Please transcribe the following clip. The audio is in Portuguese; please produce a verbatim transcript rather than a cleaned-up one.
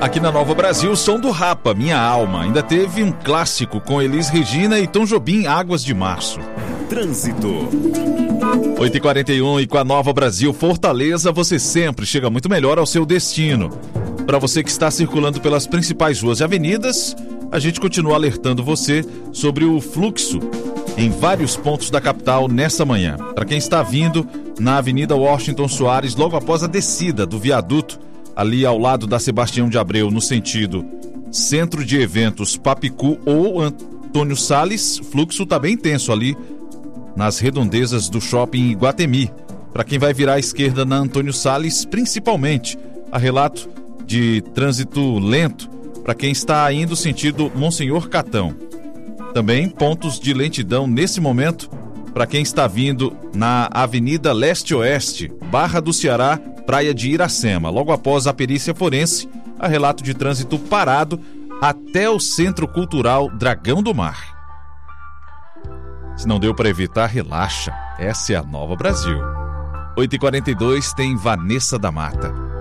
Aqui na Nova Brasil, o som do Rapa, Minha Alma. Ainda teve um clássico com Elis Regina e Tom Jobim, Águas de Março. Trânsito. oito e quarenta e um e com a Nova Brasil Fortaleza, você sempre chega muito melhor ao seu destino. Para você que está circulando pelas principais ruas e avenidas, a gente continua alertando você sobre o fluxo em vários pontos da capital nesta manhã. Para quem está vindo na Avenida Washington Soares, logo após a descida do viaduto, ali ao lado da Sebastião de Abreu, no sentido Centro de Eventos Papicu ou Antônio Salles, fluxo está bem intenso ali nas redondezas do shopping Iguatemi. Para quem vai virar à esquerda na Antônio Salles, principalmente, há relato de trânsito lento para quem está indo sentido Monsenhor Catão. Também pontos de lentidão nesse momento para quem está vindo na Avenida Leste-Oeste, Barra do Ceará, Praia de Iracema. Logo após a perícia forense, há relato de trânsito parado até o Centro Cultural Dragão do Mar. Se não deu para evitar, relaxa. Essa é a Nova Brasil. oito e quarenta e dois tem Vanessa da Mata.